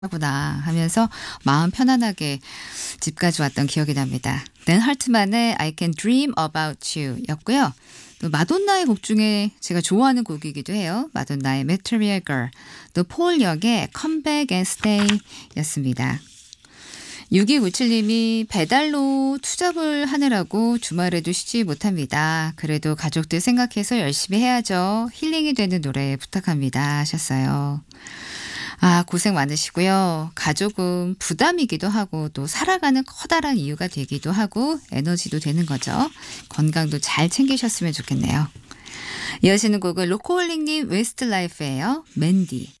구나 하면서 마음 편안하게 집까지 왔던 기억이 납니다. 댄 할트만의 I Can Dream About You 였고요. 또 마돈나의 곡 중에 제가 좋아하는 곡이기도 해요. 마돈나의 Material Girl, 또 폴 역의 Come Back and Stay 였습니다. 6297님이 배달로 투잡을 하느라고 주말에도 쉬지 못합니다. 그래도 가족들 생각해서 열심히 해야죠. 힐링이 되는 노래 부탁합니다 하셨어요. 아, 고생 많으시고요. 가족은 부담이기도 하고 또 살아가는 커다란 이유가 되기도 하고 에너지도 되는 거죠. 건강도 잘 챙기셨으면 좋겠네요. 이어지는 곡은 로코홀릭님 웨스트라이프예요. 맨디.